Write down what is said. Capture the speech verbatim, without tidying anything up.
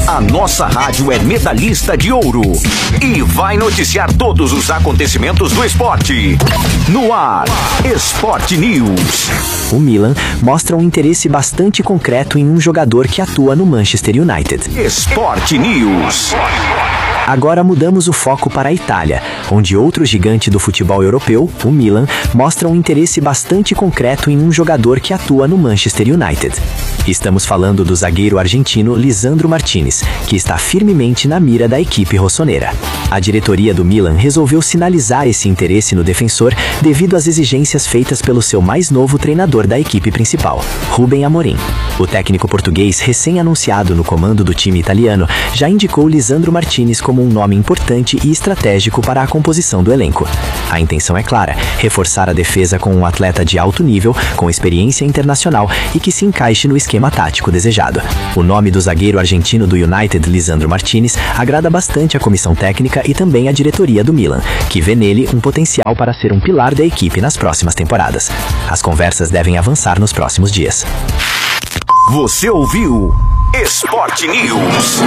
A nossa rádio é medalhista de ouro e vai noticiar todos os acontecimentos do esporte. No ar, Sport News. O Milan mostra um interesse bastante concreto em um jogador que atua no Manchester United. Sport News. Agora mudamos o foco para a Itália, onde outro gigante do futebol europeu, o Milan, mostra um interesse bastante concreto em um jogador que atua no Manchester United. Estamos falando do zagueiro argentino Lisandro Martinez, que está firmemente na mira da equipe rossonera. A diretoria do Milan resolveu sinalizar esse interesse no defensor devido às exigências feitas pelo seu mais novo treinador da equipe principal, Rubem Amorim. O técnico português, recém-anunciado no comando do time italiano, já indicou Lisandro Martinez como um nome importante e estratégico para a composição do elenco. A intenção é clara: reforçar a defesa com um atleta de alto nível, com experiência internacional e que se encaixe no esquema tático desejado. O nome do zagueiro argentino do United, Lisandro Martinez, agrada bastante a comissão técnica e também a diretoria do Milan, que vê nele um potencial para ser um pilar da equipe nas próximas temporadas. As conversas devem avançar nos próximos dias. Você ouviu Sport News.